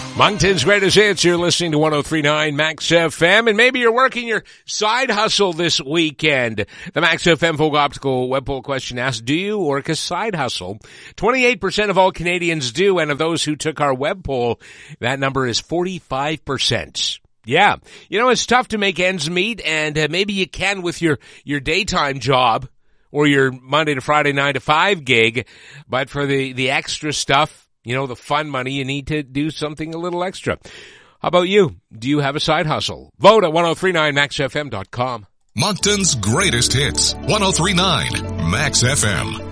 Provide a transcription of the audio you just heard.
Moncton's greatest hits. You're listening to 103.9 Max FM, and maybe you're working your side hustle this weekend. The Max FM Folk Optical web poll question asks, do you work a side hustle? 28% of all Canadians do, and of those who took our web poll, that number is 45%. Yeah. You know, it's tough to make ends meet, and maybe you can with your daytime job or your Monday to Friday 9 to 5 gig, but for the extra stuff, you know, the fun money, you need to do something a little extra. How about you? Do you have a side hustle? Vote at 1039maxfm.com. Moncton's greatest hits. 1039 Max FM.